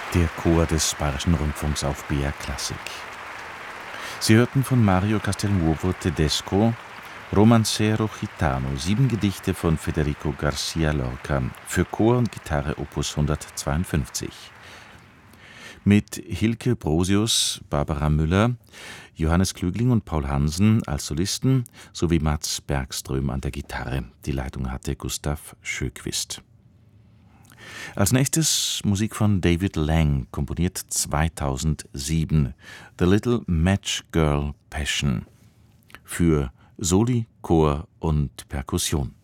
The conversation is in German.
Der Chor des Bayerischen Rundfunks auf BR Klassik. Sie hörten von Mario Castelnuovo Tedesco Romancero Gitano, 7 Gedichte von Federico García Lorca, für Chor und Gitarre Opus 152. Mit Hilke Brosius, Barbara Müller, Johannes Klügling und Paul Hansen als Solisten sowie Mats Bergström an der Gitarre. Die Leitung hatte Gustav Schöquist. Als nächstes Musik von David Lang, komponiert 2007, The Little Match Girl Passion, für Soli, Chor und Perkussion.